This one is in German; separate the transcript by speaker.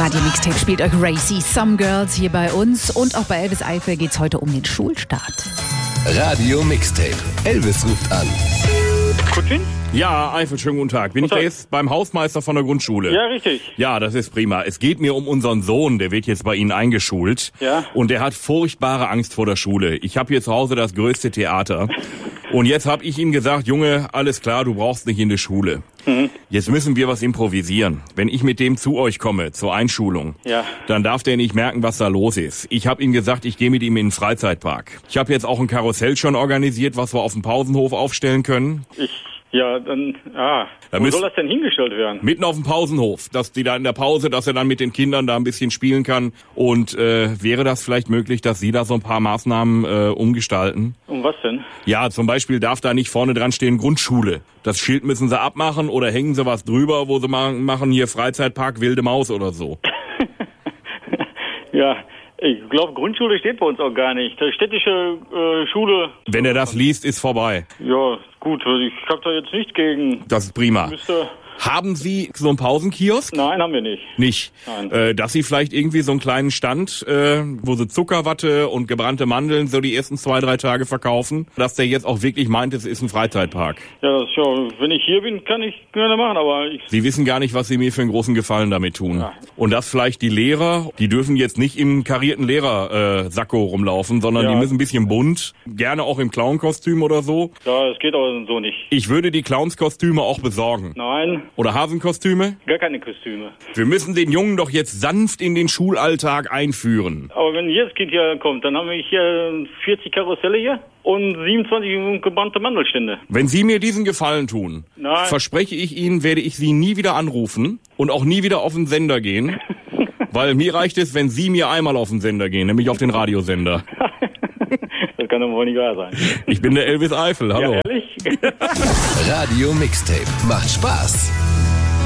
Speaker 1: Radio Mixtape spielt euch Racy, Some Girls hier bei uns. Und auch bei Elvis Eifel geht's heute um den Schulstart.
Speaker 2: Radio Mixtape. Elvis ruft an.
Speaker 3: Kutzin?
Speaker 4: Ja, Eifel, schönen guten Tag. Bin ich da jetzt beim Hausmeister von der Grundschule?
Speaker 3: Ja, richtig.
Speaker 4: Ja, das ist prima. Es geht mir um unseren Sohn, der wird jetzt bei Ihnen eingeschult.
Speaker 3: Ja.
Speaker 4: Und der hat furchtbare Angst vor der Schule. Ich habe hier zu Hause das größte Theater. Und jetzt habe ich ihm gesagt, Junge, alles klar, du brauchst nicht in die Schule. Jetzt müssen wir was improvisieren. Wenn ich mit dem zu euch komme, zur Einschulung,
Speaker 3: Ja.
Speaker 4: dann darf der nicht merken, was da los ist. Ich habe ihm gesagt, ich gehe mit ihm in den Freizeitpark. Ich habe jetzt auch ein Karussell schon organisiert, was wir auf dem Pausenhof aufstellen können.
Speaker 3: Wo soll das denn hingestellt werden?
Speaker 4: Mitten auf dem Pausenhof, dass die da in der Pause, dass er dann mit den Kindern da ein bisschen spielen kann. Und wäre das vielleicht möglich, dass Sie da so ein paar Maßnahmen umgestalten?
Speaker 3: Um was denn?
Speaker 4: Ja, zum Beispiel darf da nicht vorne dran stehen Grundschule. Das Schild müssen Sie abmachen oder hängen Sie was drüber, wo Sie machen hier Freizeitpark Wilde Maus oder so.
Speaker 3: Ja, ich glaube, Grundschule steht bei uns auch gar nicht. Städtische Schule.
Speaker 4: Wenn er das liest, ist vorbei.
Speaker 3: Ja, gut, ich habe da jetzt nichts gegen.
Speaker 4: Das ist prima.
Speaker 3: Müsste.
Speaker 4: Haben Sie so einen Pausenkiosk?
Speaker 3: Nein, haben wir nicht.
Speaker 4: Nicht.
Speaker 3: Nein.
Speaker 4: Dass Sie vielleicht irgendwie so einen kleinen Stand, wo Sie Zuckerwatte und gebrannte Mandeln so die ersten 2-3 Tage verkaufen, dass der jetzt auch wirklich meint, es ist ein Freizeitpark.
Speaker 3: Ja, wenn ich hier bin, kann ich gerne machen, aber
Speaker 4: Sie wissen gar nicht, was Sie mir für einen großen Gefallen damit tun.
Speaker 3: Ja.
Speaker 4: Und dass vielleicht die Lehrer, die dürfen jetzt nicht im karierten Lehrersacko rumlaufen, sondern
Speaker 3: Ja.
Speaker 4: die müssen ein bisschen bunt, gerne auch im Clown-Kostüm oder so.
Speaker 3: ja, das geht aber so nicht.
Speaker 4: Ich würde die Clownskostüme auch besorgen.
Speaker 3: Nein,
Speaker 4: Oder Hasenkostüme?
Speaker 3: gar keine Kostüme.
Speaker 4: Wir müssen den Jungen doch jetzt sanft in den Schulalltag einführen.
Speaker 3: Aber wenn jedes Kind hier kommt, dann haben wir hier 40 Karusselle hier und 27 gebrannte Mandelstände.
Speaker 4: Wenn Sie mir diesen Gefallen tun,
Speaker 3: Nein.
Speaker 4: verspreche ich Ihnen, werde ich Sie nie wieder anrufen und auch nie wieder auf den Sender gehen. Weil mir reicht es, wenn Sie mir einmal auf den Sender gehen, nämlich auf den Radiosender.
Speaker 3: Das kann doch wohl nicht wahr sein.
Speaker 4: Ich bin der Elvis Eifel, hallo.
Speaker 3: Ja, ehrlich?
Speaker 2: Radio Mixtape. Macht Spaß.